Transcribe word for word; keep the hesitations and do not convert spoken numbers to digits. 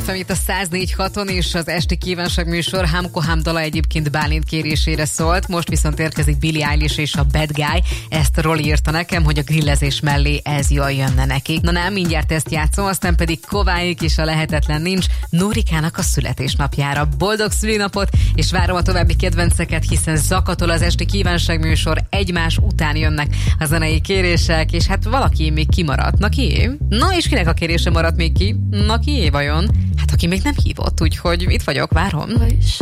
ef em itt a száz négy haton, és az esti kívánság műsor Hámko Hám dala egyébként Bálint kérésére szólt. Most viszont érkezik Billie Eilish és a Bad Guy. Ezt Roli írta nekem, hogy a grillezés mellé ez jól jönne neki. Na nem, mindjárt ezt játszom, aztán pedig Kovályik is a Lehetetlen nincs Nórikának a születésnapjára. Boldog szülinapot, és várom a további kedvenceket, hiszen zakatol az esti kívánság műsor, egymás után jönnek a zenei kérések, és hát valaki még kimaradt. Na kié? Na és kinek a kérése maradt még ki? Na kié vajon? Hát aki még nem hívott, úgyhogy itt vagyok, várom.